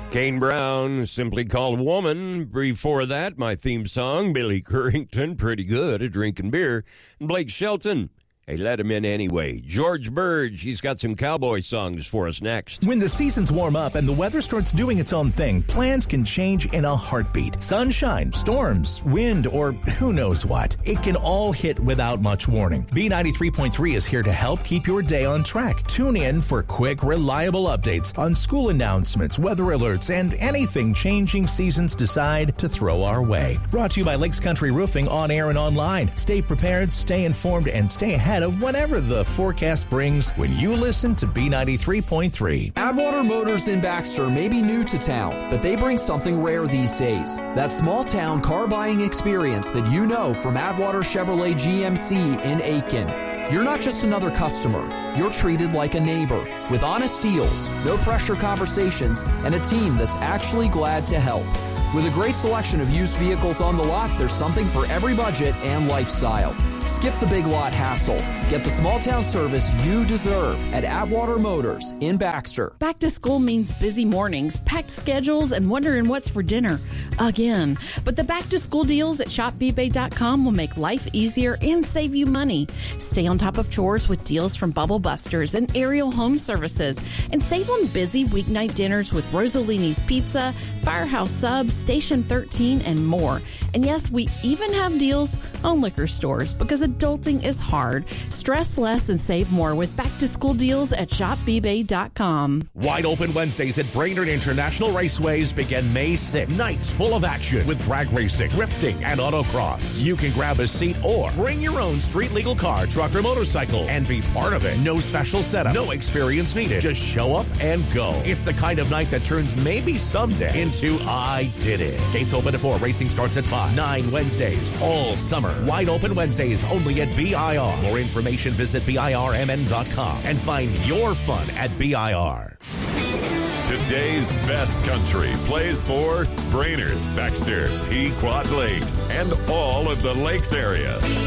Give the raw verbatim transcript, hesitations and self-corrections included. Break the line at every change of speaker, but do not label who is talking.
Kane Brown, Simply Called Woman. Before that, my theme song, Billy Currington, Pretty Good at Drinking Beer. And Blake Shelton, Hey, let him in anyway. George Burge, he's got some cowboy songs for us next.
When the seasons warm up and the weather starts doing its own thing, plans can change in a heartbeat. Sunshine, storms, wind, or who knows what. It can all hit without much warning. B ninety-three point three is here to help keep your day on track. Tune in for quick, reliable updates on school announcements, weather alerts, and anything changing seasons decide to throw our way. Brought to you by Lakes Country Roofing on air and online. Stay prepared, stay informed, and stay ahead of whatever the forecast brings when you listen to B ninety-three point three.
Atwater Motors in Baxter may be new to town, but they bring something rare these days. That small town car buying experience that you know from Atwater Chevrolet G M C in Aiken. You're not just another customer. You're treated like a neighbor with honest deals, no pressure conversations, and a team that's actually glad to help. With a great selection of used vehicles on the lot, there's something for every budget and lifestyle. Skip the big lot hassle. Get the small town service you deserve at Atwater Motors in Baxter.
Back to school means busy mornings, packed schedules, and wondering what's for dinner again. But the back to school deals at shop b bay dot com will make life easier and save you money. Stay on top of chores with deals from Bubble Busters and Ariel Home Services, and save on busy weeknight dinners with Rosalini's Pizza, Firehouse Subs, Station thirteen, and more. And yes, we even have deals on liquor stores because adulting is hard. Stress less and save more with back-to-school deals at shop b bay dot com.
Wide Open Wednesdays at Brainerd International Raceways begin May sixth. Nights full of action with drag racing, drifting, and autocross. You can grab a seat or bring your own street-legal car, truck, or motorcycle and be part of it. No special setup, no experience needed. Just show up and go. It's the kind of night that turns maybe someday into I did it. Gates open at four. Racing starts at five. Nine Wednesdays all summer. Wide Open Wednesdays only at B I R. More information, visit B I R M N dot com and find your fun at B I R.
Today's best country plays for Brainerd, Baxter, Pequot Lakes, and all of the Lakes area.